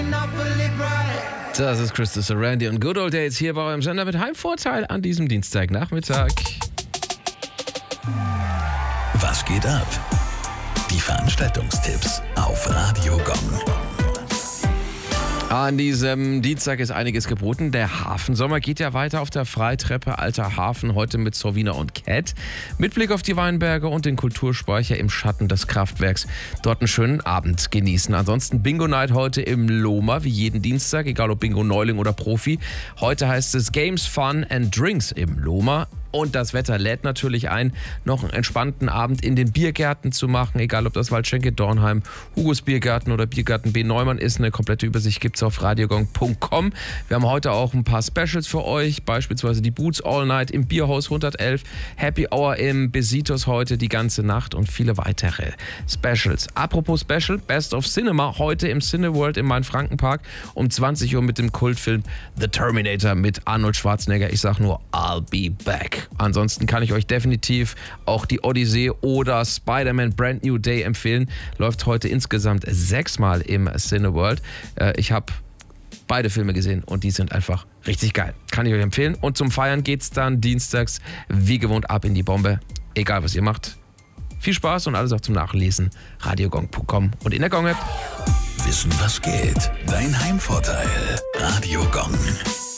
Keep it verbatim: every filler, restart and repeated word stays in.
Das ist Christopher Randy und Good Old Days hier bei eurem Sender mit Heimvorteil an diesem Dienstagnachmittag. Was geht ab? Die Veranstaltungstipps auf Radio Gong. An diesem Dienstag ist einiges geboten. Der Hafensommer geht ja weiter auf der Freitreppe Alter Hafen, heute mit Sorvina und Cat. Mit Blick auf die Weinberge und den Kulturspeicher im Schatten des Kraftwerks. Dort einen schönen Abend genießen. Ansonsten Bingo Night heute im Loma, wie jeden Dienstag, egal ob Bingo Neuling oder Profi. Heute heißt es Games, Fun and Drinks im Loma. Und das Wetter lädt natürlich ein, noch einen entspannten Abend in den Biergärten zu machen, egal ob das Waldschenke Dornheim, Hugos Biergarten oder Biergarten B. Neumann ist. Eine komplette Übersicht gibt es auf radiogong punkt com. Wir haben heute auch ein paar Specials für euch, beispielsweise die Boots All Night im Bierhaus hundertelf, Happy Hour im Besitos heute die ganze Nacht und viele weitere Specials. Apropos Special, Best of Cinema, heute im Cineworld im Main-Franken-Park um zwanzig Uhr mit dem Kultfilm The Terminator mit Arnold Schwarzenegger. Ich sag nur, I'll be back. Ansonsten kann ich euch definitiv auch die Odyssee oder Spider-Man Brand New Day empfehlen. Läuft heute insgesamt sechsmal im Cineworld. Ich habe beide Filme gesehen und die sind einfach richtig geil. Kann ich euch empfehlen. Und zum Feiern geht's dann dienstags wie gewohnt ab in die Bombe. Egal was ihr macht. Viel Spaß und alles auch zum Nachlesen. radiogong punkt com und in der Gong-App. Wissen, was geht? Dein Heimvorteil. Radio Gong.